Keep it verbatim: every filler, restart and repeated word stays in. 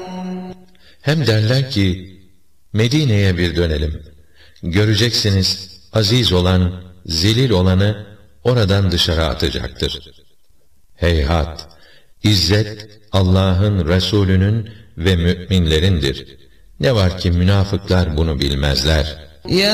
Hem derler ki, Medine'ye bir dönelim. Göreceksiniz, aziz olan, zelil olanı oradan dışarı atacaktır. Heyhat! İzzet, Allah'ın, Resulünün ve müminlerindir. Ne var ki münafıklar bunu bilmezler.